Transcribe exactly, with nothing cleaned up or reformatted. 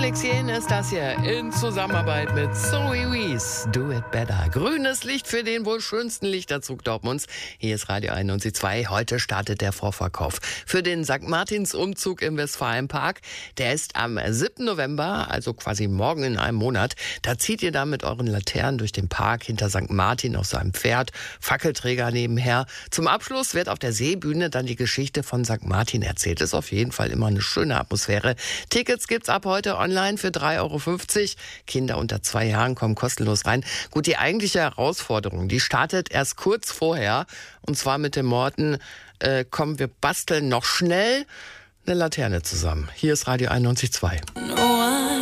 Felix Jähn ist das hier in Zusammenarbeit mit Zoe Wees. Do It Better. Grünes Licht für den wohl schönsten Lichterzug Dortmunds. Hier ist Radio einundneunzig Komma zwei. Heute startet der Vorverkauf für den Sankt Martins Umzug im Westfalenpark. Der ist am siebten November, also quasi morgen in einem Monat. Da zieht ihr dann mit euren Laternen durch den Park hinter Sankt Martin auf seinem Pferd, Fackelträger nebenher. Zum Abschluss wird auf der Seebühne dann die Geschichte von Sankt Martin erzählt. Ist auf jeden Fall immer eine schöne Atmosphäre. Tickets gibt's ab heute online für drei Euro fünfzig. Kinder unter zwei Jahren kommen kostenlos rein. Gut, die eigentliche Herausforderung, die startet erst kurz vorher. Und zwar mit den Worten, äh, komm, wir basteln noch schnell eine Laterne zusammen. Hier ist Radio einundneunzig Komma zwei.